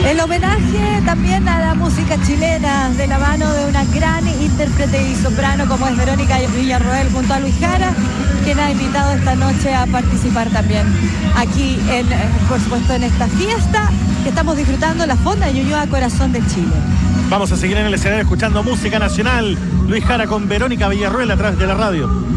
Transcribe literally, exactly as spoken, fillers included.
El homenaje también a la música chilena de la mano de una gran intérprete y soprano como es Verónica Villarroel junto a Luis Jara, quien ha invitado esta noche a participar también aquí, en, por supuesto, en esta fiesta que estamos disfrutando, la Fonda de Ñuñoa, Corazón de Chile. Vamos a seguir en el escenario escuchando música nacional. Luis Jara con Verónica Villarroel a través de la radio.